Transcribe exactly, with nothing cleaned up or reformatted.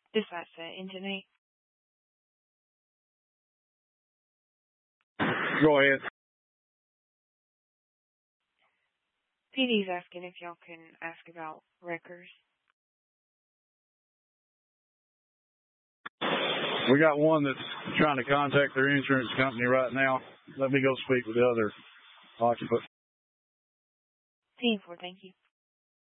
Dispatch to Engine eight. Go ahead. P D's asking if y'all can ask about wreckers. We got one that's trying to contact their insurance company right now. Let me go speak with the other occupant. Team four, thank you.